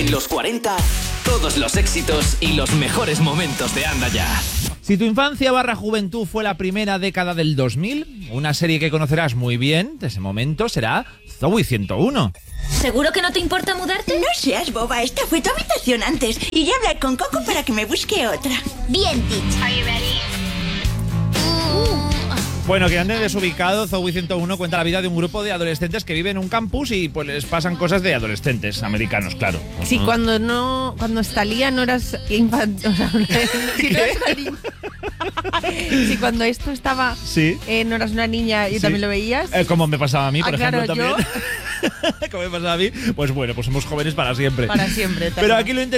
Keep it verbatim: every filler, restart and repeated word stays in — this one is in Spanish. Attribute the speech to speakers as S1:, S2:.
S1: En los cuarenta, todos los éxitos y los mejores momentos de Anda Ya.
S2: Si tu infancia barra juventud fue la primera década del dos mil, una serie que conocerás muy bien de ese momento será Zoey ciento uno.
S3: ¿Seguro que no te importa mudarte?
S4: No seas boba, esta fue tu habitación antes. Iré a hablar con Coco para que me busque otra.
S3: Bien, Teach. Are you ready?
S2: Bueno, que ande desubicado, Zoey ciento uno cuenta la vida de un grupo de adolescentes que viven en un campus y pues les pasan cosas de adolescentes americanos, claro.
S5: Sí, cuando no, cuando Thalía no eras infantil, o sea, si no eras una niña. Sí, cuando esto estaba,
S2: sí.
S5: eh, no eras una niña y
S2: sí.
S5: también lo veías.
S2: Eh, como me pasaba a mí, por
S5: ah,
S2: ejemplo,
S5: claro,
S2: también. Como me pasaba a mí, pues bueno, pues somos jóvenes para siempre.
S5: Para siempre.
S2: Pero aquí lo